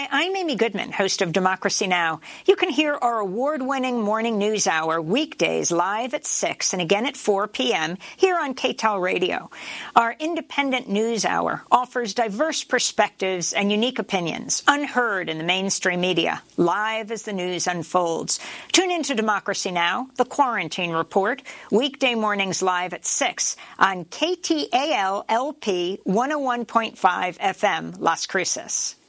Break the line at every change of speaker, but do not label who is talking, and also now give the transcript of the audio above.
Hi, I'm Amy Goodman, host of Democracy Now! You can hear our award-winning morning news hour weekdays live at 6 and again at 4 p.m. here on KTAL Radio. Our independent news hour offers diverse perspectives and unique opinions, unheard in the mainstream media, live as the news unfolds. Tune in to Democracy Now!, The Quarantine Report, weekday mornings live at 6 on KTAL LP 101.5 FM, Las Cruces.